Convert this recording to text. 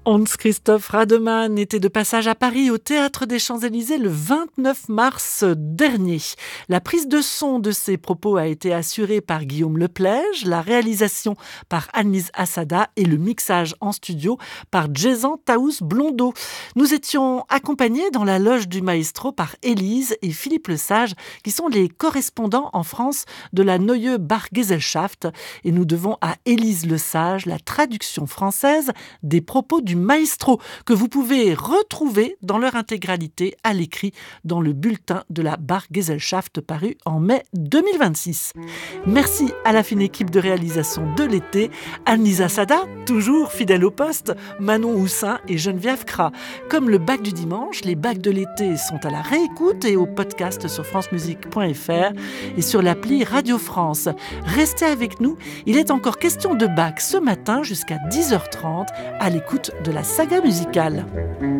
Hans-Christoph Rademann était de passage à Paris au Théâtre des Champs-Élysées le 29 mars dernier. La prise de son de ses propos a été assurée par Guillaume Leplège, la réalisation par Annelise Assada et le mixage en studio par Jason Taous Blondeau. Nous étions accompagnés dans la loge du maestro par Élise et Philippe Lesage, qui sont les correspondants en France de la Neue Bachgesellschaft. Et nous devons à Élise Lesage la traduction française des propos du maestro, que vous pouvez retrouver dans leur intégralité à l'écrit dans le bulletin de la Bachgesellschaft paru en mai 2026. Merci à la fine équipe de réalisation de l'été, Annelise Assada, toujours fidèle au poste, Manon Houssin et Geneviève Cras. Comme le bac du dimanche, les bacs de l'été sont à la réécoute et au podcast sur francemusique.fr et sur l'appli Radio France. Restez avec nous, il est encore question de bac ce matin jusqu'à 10h30 à l'écoute de la saga musicale.